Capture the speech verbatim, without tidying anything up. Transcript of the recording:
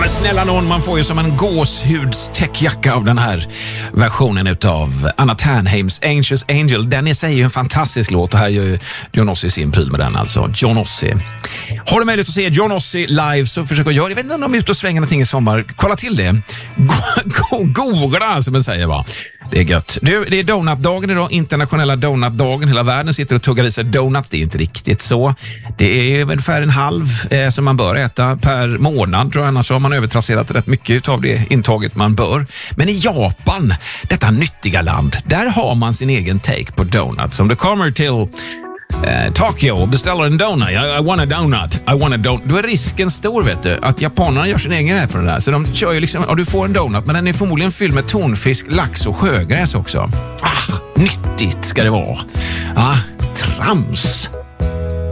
men snälla någon, man får ju som en gåshudstäckjacka av den här versionen utav Anna Ternheims Angels Angel. Den i sig är ju en fantastisk låt och här gör ju John Ossie sin pryl med den, alltså John Ossie. Har du möjlighet att se John Ossie live så försök att göra, jag vet inte om de är ute och svänger någonting i sommar, kolla till det. Go- googla som man säger, va. Det är gött. Du, det är donutdagen idag, internationella donutdagen. Hela världen sitter och tuggar i sig donuts. Det är inte riktigt så. Det är ungefär en halv eh, som man bör äta per månad, tror jag. Annars har man övertrasserat rätt mycket av det intaget man bör. Men i Japan, detta nyttiga land, där har man sin egen take på donuts. Om du kommer till Eh, Tokyo och beställer en donut. I, I want a donut. I want a donut. Då är risken stor, vet du, att japanerna gör sin egen rätt på det där. Så de kör ju liksom, ja, du får en donut, men den är förmodligen fylld med tonfisk, lax och sjögräs också. Ah, nyttigt ska det vara. Ah, trams.